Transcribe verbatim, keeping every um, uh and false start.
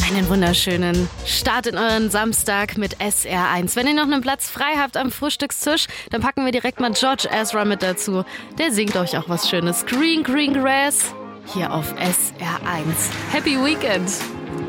Einen wunderschönen Start in euren Samstag mit S R eins. Wenn ihr noch einen Platz frei habt am Frühstückstisch, dann packen wir direkt mal George Ezra mit dazu. Der singt euch auch was Schönes. Green, Green Grass hier auf S R eins. Happy Weekend!